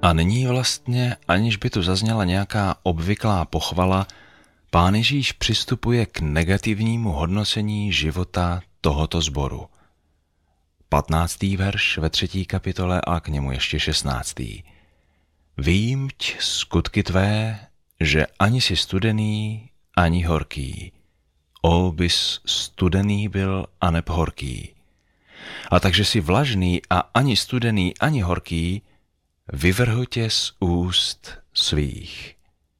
A nyní vlastně, aniž by tu zazněla nějaká obvyklá pochvala, Pán Ježíš přistupuje k negativnímu hodnocení života tohoto sboru. 15. verš ve 3. kapitole a k němu ještě 16. Vímť skutky tvé, že ani si studený, ani horký. O, bys studený byl a neb horký. A takže si vlažný a ani studený, ani horký, vyvrhl tě z úst svých.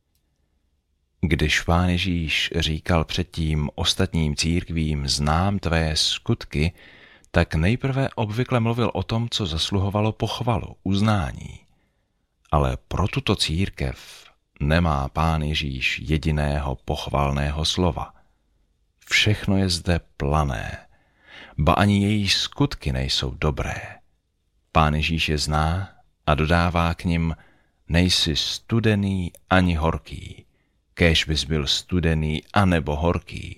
Když Pán Ježíš říkal předtím ostatním církvím znám tvé skutky, tak nejprve obvykle mluvil o tom, co zasluhovalo pochvalu, uznání. Ale pro tuto církev nemá Pán Ježíš jediného pochvalného slova. Všechno je zde plané, ba ani její skutky nejsou dobré. Pán Ježíš je zná a dodává k nim, nejsi studený ani horký, kéž bys byl studený anebo horký.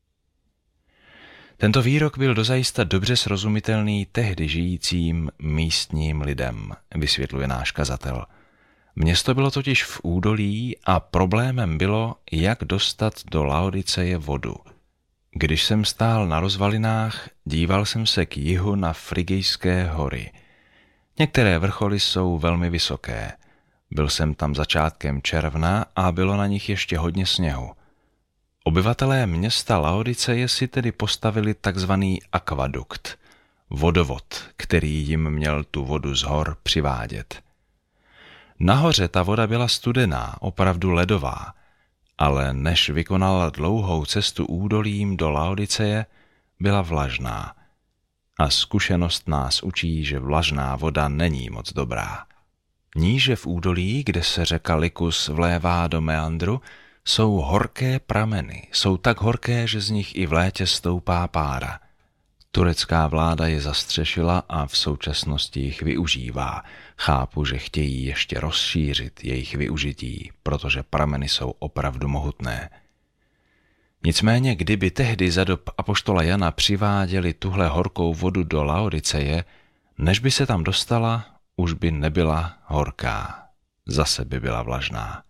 Tento výrok byl dozajista dobře srozumitelný tehdy žijícím místním lidem, vysvětluje náš kazatel. Město bylo totiž v údolí a problémem bylo, jak dostat do Laodiceje vodu. Když jsem stál na rozvalinách, díval jsem se k jihu na Frygijské hory. Některé vrcholy jsou velmi vysoké. Byl jsem tam začátkem června a bylo na nich ještě hodně sněhu. Obyvatelé města Laodiceje si tedy postavili takzvaný akvadukt, vodovod, který jim měl tu vodu z hor přivádět. Nahoře ta voda byla studená, opravdu ledová, ale než vykonala dlouhou cestu údolím do Laodiceje, byla vlažná. A zkušenost nás učí, že vlažná voda není moc dobrá. Níže v údolí, kde se řeka Likus vlévá do meandru, jsou horké prameny. Jsou tak horké, že z nich i v létě stoupá pára. Turecká vláda je zastřešila a v současnosti jich využívá. Chápu, že chtějí ještě rozšířit jejich využití, protože prameny jsou opravdu mohutné. Nicméně, kdyby tehdy za dob apoštola Jana přiváděli tuhle horkou vodu do Laodiceje, než by se tam dostala, už by nebyla horká. Zase by byla vlažná.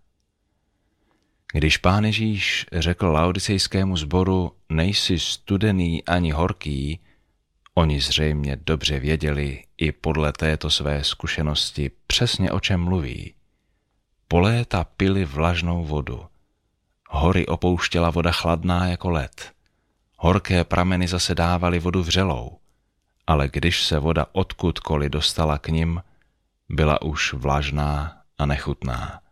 Když Pán Ježíš řekl laodicejskému sboru, nejsi studený ani horký, oni zřejmě dobře věděli i podle této své zkušenosti přesně o čem mluví. Po léta pili vlažnou vodu. Hory opouštěla voda chladná jako led. Horké prameny zase dávaly vodu vřelou, ale když se voda odkudkoliv dostala k nim, byla už vlažná a nechutná.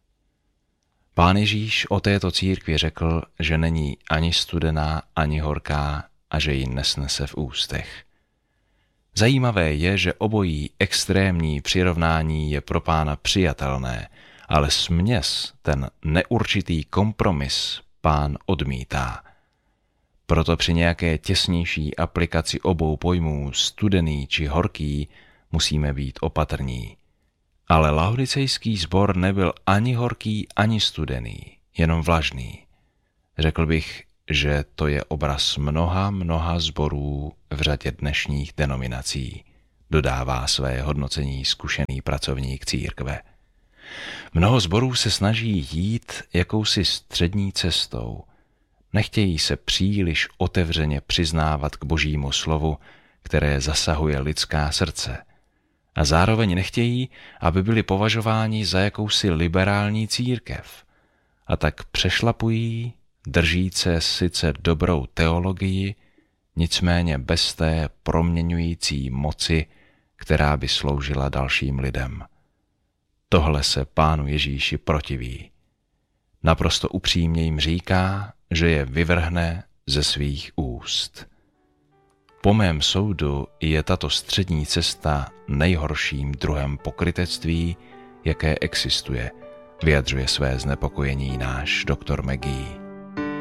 Pán Ježíš o této církvi řekl, že není ani studená, ani horká a že ji nesnese v ústech. Zajímavé je, že obojí extrémní přirovnání je pro Pána přijatelné, ale směs, ten neurčitý kompromis, Pán odmítá. Proto při nějaké těsnější aplikaci obou pojmů studený či horký musíme být opatrní. Ale laodicejský sbor nebyl ani horký, ani studený, jenom vlažný. Řekl bych, že to je obraz mnoha sborů v řadě dnešních denominací, dodává své hodnocení zkušený pracovník církve. Mnoho sborů se snaží jít jakousi střední cestou. Nechtějí se příliš otevřeně přiznávat k Božímu slovu, které zasahuje lidská srdce. A zároveň nechtějí, aby byli považováni za jakousi liberální církev. A tak přešlapují, drží se sice dobrou teologii, nicméně bez té proměňující moci, která by sloužila dalším lidem. Tohle se Pánu Ježíši protiví. Naprosto upřímně jim říká, že je vyvrhne ze svých úst. Po mém soudu je tato střední cesta nejhorším druhem pokrytectví, jaké existuje, vyjadřuje své znepokojení náš doktor Maggie.